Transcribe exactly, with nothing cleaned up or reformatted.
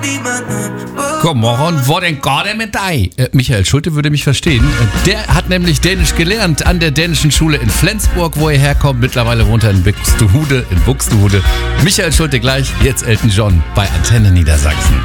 Gomorron, wo denn gerade mit dei? Äh, Michael Schulte würde mich verstehen. Äh, Der hat nämlich Dänisch gelernt an der dänischen Schule in Flensburg, wo er herkommt. Mittlerweile wohnt er in Buxtehude. In Buxtehude. Michael Schulte gleich, jetzt Elton John bei Antenne Niedersachsen.